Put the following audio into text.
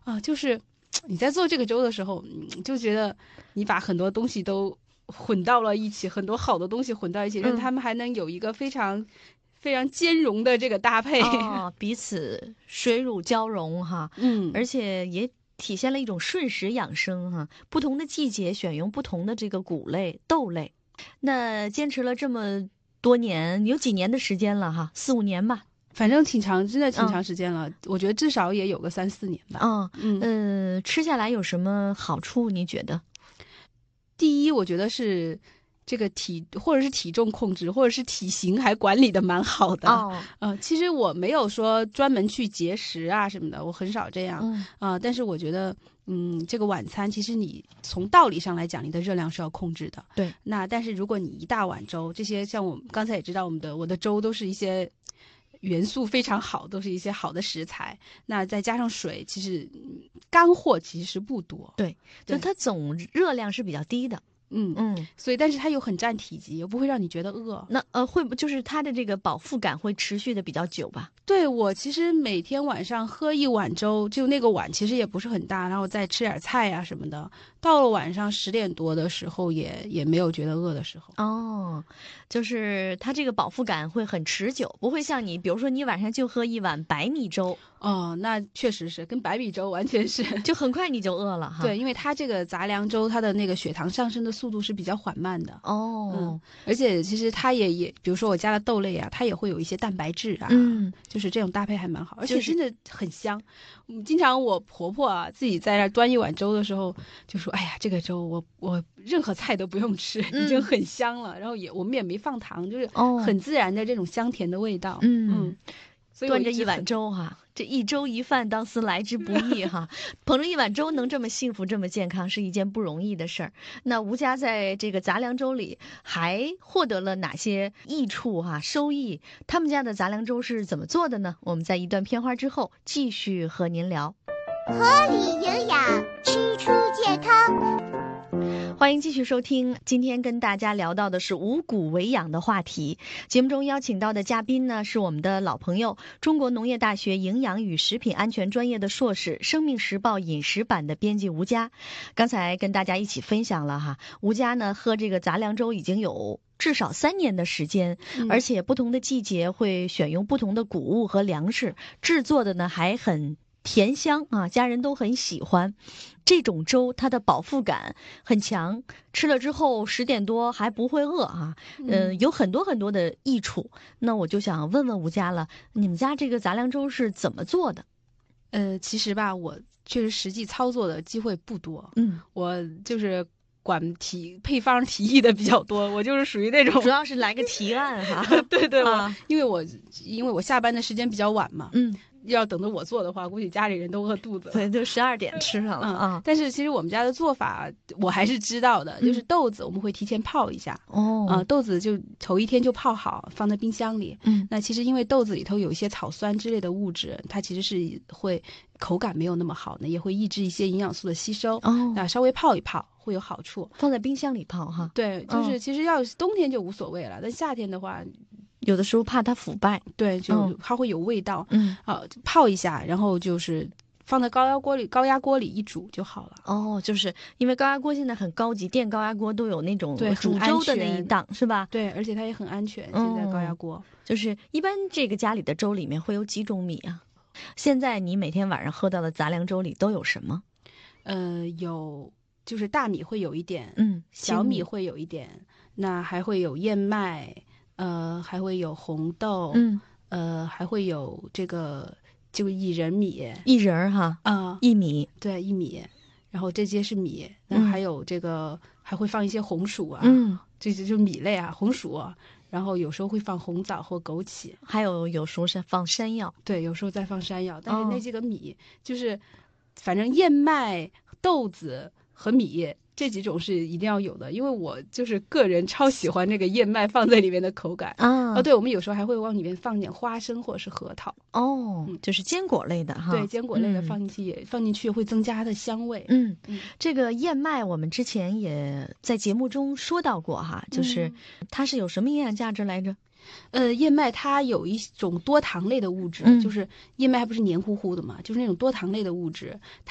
就是你在做这个粥的时候，就觉得你把很多东西都混到了一起，很多好的东西混到一起，让他们还能有一个非常非常兼容的这个搭配， 彼此水乳交融哈，而且也体现了一种顺时养生哈，不同的季节选用不同的这个谷类、豆类。那坚持了这么多年，有几年的时间了哈，4、5年吧。 反正挺长，真的挺长时间了。我觉得至少也有个3、4年吧。 吃下来有什么好处？你觉得？ 第一，我觉得是这个或者是体重控制，或者是体型还管理的蛮好的。其实我没有说专门去节食啊什么的，我很少这样。但是我觉得，这个晚餐其实你从道理上来讲，你的热量是要控制的。 对。 但是如果你一大碗粥，这些像我们刚才也知道，我的粥都是一些元素非常好，都是一些好的食材，那再加上水，其实干货其实不多。 对，就它总热量是比较低的。 所以但是它又很占体积，又不会让你觉得饿。 那会不就是它的这个饱腹感会持续的比较久吧？ 对，我其实每天晚上喝一碗粥，就那个碗其实也不是很大，然后再吃点菜呀什么的，到了晚上10点多的时候也没有觉得饿的时候。 就是它这个饱腹感会很持久，不会像你比如说你晚上就喝一碗白米粥。 那确实是跟白米粥完全是就很快你就饿了哈。 对，因为它这个杂粮粥它的那个血糖上升的速度是比较缓慢的。而且其实它也比如说我加了豆类啊，它也会有一些蛋白质啊。就是这种搭配还蛮好，而且真的很香。经常我婆婆啊自己在那端一碗粥的时候就说：“哎呀，这个粥我任何菜都不用吃，已经很香了。”然后我们也没放糖，就是很自然的这种香甜的味道。所以端着一碗粥哈，这一粥一饭当思来之不易哈，捧着一碗粥能这么幸福这么健康是一件不容易的事儿。那吴家在这个杂粮粥里还获得了哪些益处哈？收益？他们家的杂粮粥是怎么做的呢？我们在一段片花之后继续和您聊。 合理营养，吃出健康。 欢迎继续收听，今天跟大家聊到的是五谷为养的话题。节目中邀请到的嘉宾呢，是我们的老朋友，中国农业大学营养与食品安全专业的硕士，生命时报饮食版的编辑吴佳。刚才跟大家一起分享了哈，吴佳呢喝这个杂粮粥已经有至少3年的时间，而且不同的季节会选用不同的谷物和粮食，制作的呢还很甜香啊，家人都很喜欢。这种粥它的饱腹感很强，吃了之后10点多还不会饿啊。有很多很多的益处。那我就想问问吴家了，你们家这个杂粮粥是怎么做的？ 其实吧，我确实实际操作的机会不多。我就是管配方提议的比较多，我就是属于那种主要是来个提案哈。 对，因为我下班的时间比较晚嘛。要等着我做的话，估计家里人都饿肚子了。 对，就12点吃上了。 但是其实我们家的做法我还是知道的，就是豆子我们会提前泡一下。豆子就头一天就泡好，放在冰箱里。那其实因为豆子里头有一些草酸之类的物质，它其实是会口感没有那么好呢，也会抑制一些营养素的吸收。那稍微泡一泡会有好处。 放在冰箱里泡哈。 对，就是其实要是冬天就无所谓了，但夏天的话有的时候怕它腐败。 对，就它会有味道。泡一下，然后就是放在高压锅里一煮就好了。 就是因为高压锅现在很高级，电高压锅都有那种煮粥的那一档是吧？ 对，而且它也很安全。现在高压锅就是一般这个家里的粥里面会有几种米啊？现在你每天晚上喝到的杂粮粥里都有什么？ 有就是大米会有一点，小米会有一点，那还会有燕麦，还会有红豆，还会有这个就薏仁米， 薏仁哈薏米， 对，薏米，然后这些是米，那还有这个还会放一些红薯啊，这些就米类啊，红薯啊，然后有时候会放红枣或枸杞， 还有时候是放山药， 对，有时候再放山药，但是那几个米就是反正燕麦、豆子和米这几种是一定要有的，因为我就是个人超喜欢那个燕麦放在里面的口感。对，我们有时候还会往里面放点花生或者是核桃。 就是坚果类的哈。 对，坚果类的放进去会增加它的香味。 这个燕麦我们之前也在节目中说到过哈，就是它是有什么营养价值来着？ 燕麦它有一种多糖类的物质，就是燕麦还不是黏糊糊的嘛，就是那种多糖类的物质，